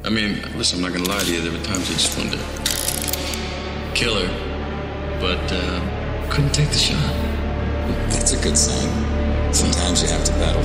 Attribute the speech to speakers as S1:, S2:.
S1: I mean, listen, I'm not gonna lie to you. There were times I just wanted to kill her, but couldn't take the shot.
S2: That's a good sign. Sometimes you have to battle